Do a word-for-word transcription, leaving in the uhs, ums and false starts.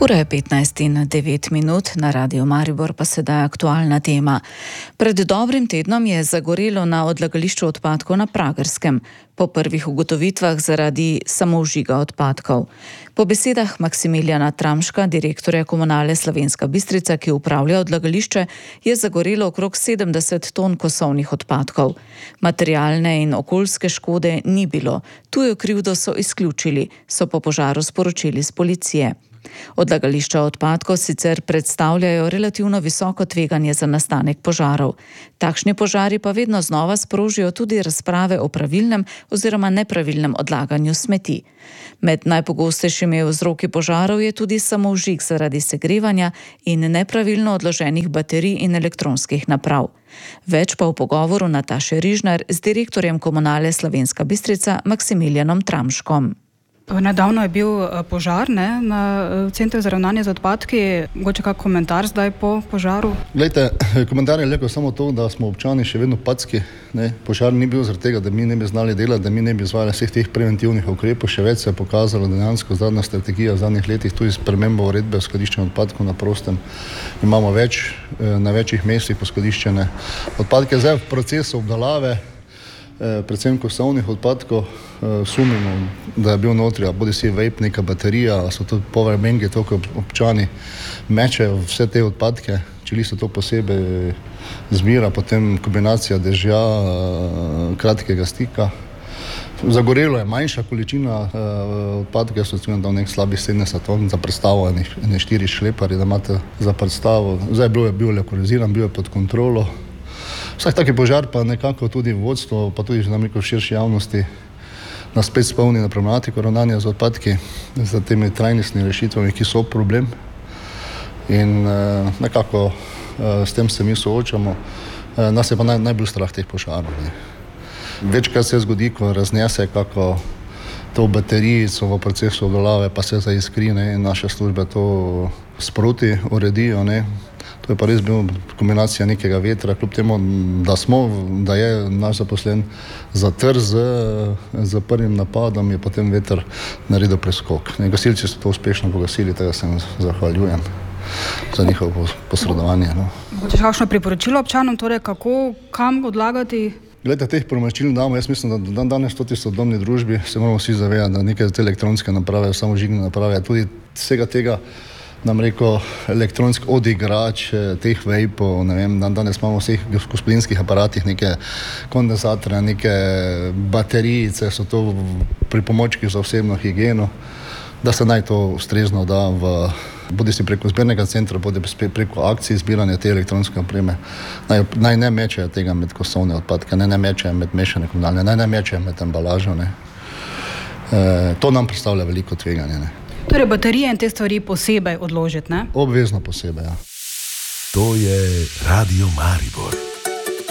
Ura je petnajst in devet minut, na Radiu Maribor pa sedaj aktualna tema. Pred dobrim tednom je zagorelo na odlagališču odpadkov na Pragerskem, po prvih ugotovitvah zaradi samovžiga odpadkov. Po besedah Maksimiljana Tramška, direktorja Komunale Slovenska Bistrica, ki upravlja odlagališče, je zagorelo okrog sedemdeset ton kosovnih odpadkov. Materialne in okoljske škode ni bilo, tujo krivdo so izključili, so po požaru sporočili z policije. Odlagališča odpadkov sicer predstavljajo relativno visoko tveganje za nastanek požarov. Takšni požari pa vedno znova sprožijo tudi razprave o pravilnem oziroma nepravilnem odlaganju smeti. Med najpogostejšimi vzroki požarov je tudi samovžig zaradi segrevanja in nepravilno odloženih baterij in elektronskih naprav. Več pa v pogovoru Nataše Rižnar z direktorjem Komunale Slovenska Bistrica Maksimiljanom Tramškom. Nedavno je bil požar ne, na Centru za ravnanje z odpadki. Mogoče kak komentar zdaj po požaru? Glejte, komentar je rekel samo to, da smo občani še vedno packi. Ne. Požar ni bil zaradi tega, da mi ne bi znali delati, da mi ne bi izvajali vseh teh preventivnih ukrepov. Še več se je pokazalo dejansko zadnja strategija v zadnjih letih, tudi s spremembo uredbe o skladiščenju odpadkov na prostem. Imamo več, na večjih mestih poskladiščene odpadke. Zdaj v procesu obdelave, predvsem kosovnih odpadkov, sumimo, da je bil notri, bodi si vape, neka baterija, so to power banki, to, ko občani mečejo vse te odpadke, čili so to posebej zbira, potem kombinacija dežja, kratkega stika. Zagorelo je manjša količina odpadke, so da v nek slabih sedemdeset ton za predstavo, ene štiri šlepari, da imate za predstavo. Zdaj bil je bil lokaliziran, bil je pod kontrolo. Vsak taki požar pa nekako tudi vodstvo, pa tudi v širši javnosti nas spet spomni na problematiko ravnanja z odpadki, z temi trajnostnimi rešitvami, ki so problem. In eh, nekako eh, s tem se mi soočamo. Eh, nas je pa naj, najbolj strah teh požarov. Ne. Večkrat se zgodi, ko raznese kako to baterijico v procesu obdelave, pa se zaiskri, ne, in naše službe to sproti uredijo. Ne. To je pa res bil kombinacija nekega vetra, kljub temu, da smo, da je naš zaposlen zatr z, z prvim napadom, je potem veter naredil preskok. Gasilci so to uspešno pogasili, tega se zahvaljujem za njihovo posredovanje. No. Če kakšno priporočilo občanom, torej kako, kam odlagati? Glede, teh priporočil damo, jaz mislim, da dan danes v tej sodobni družbi se moramo vsi zavedati, da neke te elektronske naprave, samožigne naprave, tudi vsega tega, nam rekel, elektronski odigrač, teh vejpov, ne vem, danes imamo v vseh gospodinskih aparatih neke kondenzatorje, neke baterijice, so to pripomočki za osebno higieno, da se naj to ustrezno da v, bodi si preko zbirnega centra, bodi preko akcij zbiranja te elektronske opreme. Naj, naj ne mečejo tega med kosovne odpadke, naj ne mečejo med mešane komunalne, naj ne mečejo med embalažo. Ne. E, to nam predstavlja veliko tveganje. Ne. Torej baterije in te stvari posebej odložiti, ne? Obvezno posebej, ja. To je Radio Maribor.